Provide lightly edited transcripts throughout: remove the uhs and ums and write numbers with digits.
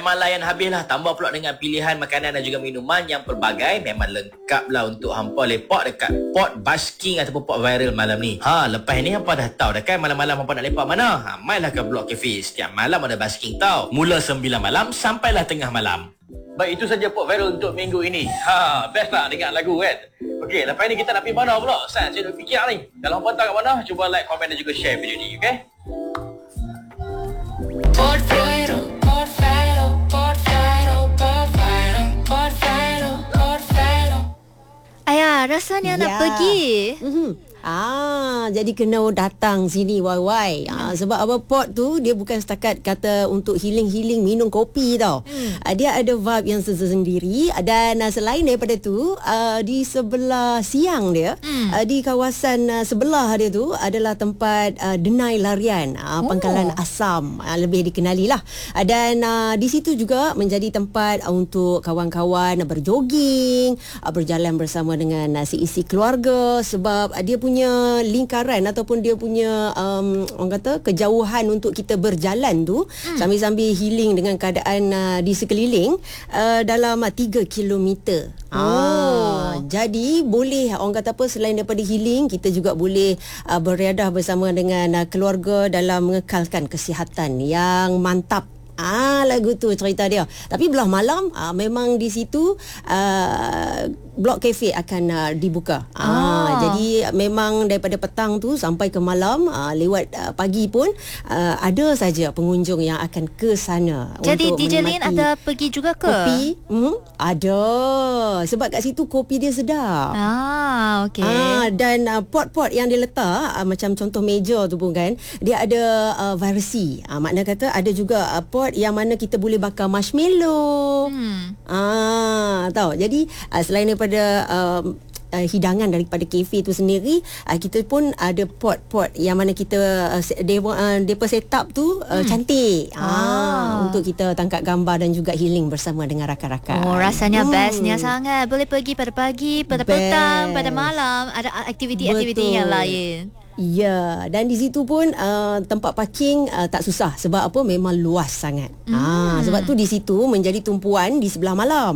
memang layan habis lah. Tambah pula dengan pilihan makanan dan juga minuman yang pelbagai. Memang lengkap lah untuk hampa lepak dekat Port Basking ataupun Port Viral malam ni. Lepas ni hampa dah tahu dah kan malam-malam hampa nak lepak mana? Mailah ke Blok Cafe. Setiap malam ada basking tau. Mula 9 malam sampailah tengah malam. Baik, itu saja Port Viral untuk minggu ini. Best lah dengar lagu kan. Okey, lepas ni kita nak pergi mana pula? Saya nak fikir ni. Kalau hampa tahu kat mana, cuba like, komen dan juga share video ni, okey? Port Viral, Port Viral, Port Viral, Port Viral, Port Viral, Port Viral. Ayah, rasanya nak pergi. Jadi kena datang sini wai-wai. Sebab apa, port tu dia bukan setakat kata untuk healing minum kopi tau. Dia ada vibe yang sendiri. Dan selain daripada tu, di sebelah siang dia, di kawasan sebelah dia tu adalah tempat denai larian, Pangkalan Asam, lebih dikenali lah. Dan di situ juga menjadi tempat untuk kawan-kawan berjoging, berjalan bersama dengan seisi keluarga. Sebab dia punya lingkaran ataupun dia punya orang kata kejauhan untuk kita berjalan tu sambil-sambil healing dengan keadaan di sekeliling dalam 3 kilometer. Jadi boleh orang kata apa, selain daripada healing, kita juga boleh beriadah bersama dengan keluarga dalam mengekalkan kesihatan yang mantap. Lagu tu cerita dia. Tapi belah malam memang di situ Blok Cafe akan dibuka. Jadi memang daripada petang tu sampai ke malam, lewat pagi pun ada saja pengunjung yang akan ke sana. Jadi untuk DJ Lin ada pergi juga ke? Kopi ada. Sebab kat situ kopi dia sedap. Okey. Dan pot-pot yang dia letak, macam contoh meja tu pun kan, dia ada variasi. Makna kata ada juga pot yang mana kita boleh bakar marshmallow. Tahu. Jadi selain daripada hidangan daripada kafe tu sendiri, kita pun ada pot-pot yang mana kita depa set up tu cantik. Untuk kita tangkap gambar dan juga healing bersama dengan rakan-rakan. Rasanya bestnya sangat. Boleh pergi pada pagi, pada petang, pada malam, ada aktiviti-aktiviti yang lain. Ya, dan di situ pun tempat parking tak susah. Sebab apa? Memang luas sangat. Sebab tu di situ menjadi tumpuan di sebelah malam.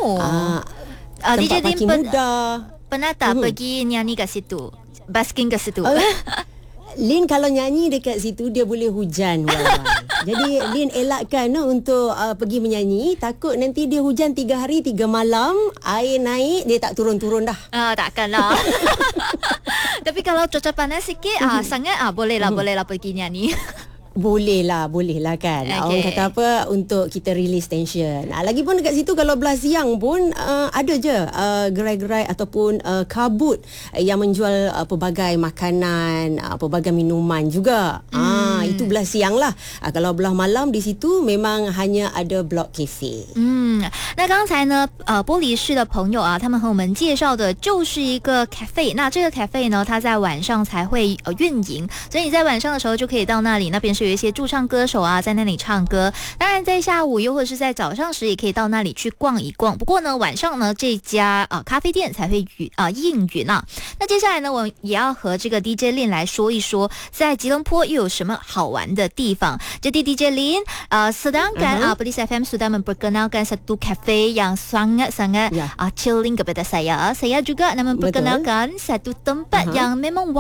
Tempat parking mudah. Pernah tak pergi nyanyi kat situ? Basking kat situ? Lin kalau nyanyi dekat situ dia boleh hujan. Jadi Lin elakkan untuk pergi menyanyi. Takut nanti dia hujan 3 hari 3 malam, air naik, dia tak turun-turun dah. Takkanlah. Tapi kalau cuaca panas sikit, sangat bolehlah pergi nyanyi. Boleh lah kan. Orang kata apa, untuk kita release tension. Lagipun dekat situ kalau belah siang pun ada je gerai-gerai ataupun kabut yang menjual pelbagai makanan, pelbagai minuman juga. Itu belah siang lah. Kalau belah malam di situ memang hanya ada Blok Cafe. 那刚才呢玻璃市的朋友他们和我们介绍的就是一个 cafe。 那这个 cafe 呢，它在晚上才会运营，所以你在晚上的时候就可以到那里，那边是有一些驻唱歌手在那里唱歌。当然在下午又或者是在早上时也可以到那里去逛一逛。不过呢晚上呢这家咖啡店才会应允啊。那接下来呢我也要和这个 DJ Lin 来说一说在吉隆坡又有什么好玩的地方。Jadi DJ Lin sedangkan Police FM sudah memperkenalkan satu cafe yang sangat-sangat chilling kepada saya juga nak memperkenalkan satu tempat yang memang